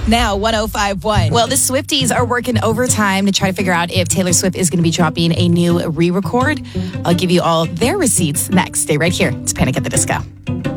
Now, 105.1. Well, the Swifties are working overtime to try to figure out if Taylor Swift is going to be dropping a new re-record. I'll give you all their receipts next. Stay right here. It's Panic at the Disco.